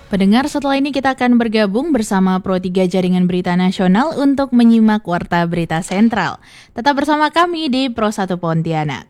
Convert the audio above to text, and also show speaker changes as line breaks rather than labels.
Pendengar, setelah ini kita akan bergabung bersama Pro 3 Jaringan Berita Nasional untuk menyimak Warta Berita Sentral. Tetap bersama kami di Pro 1 Pontianak.